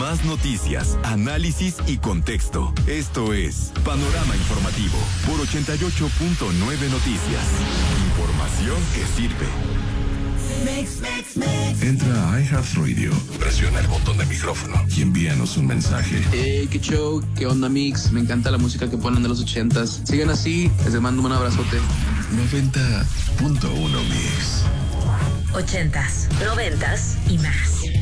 Más noticias, análisis y contexto. Esto es Panorama Informativo por 88.9 Noticias. Información que sirve. Entra a iHeartRadio, presiona el botón de micrófono y envíanos un mensaje. Qué show, qué onda mix, me encanta la música que ponen de los 80s. Sigan así, les mando un abrazote. 90.1 Mix. 80s, 90s y más.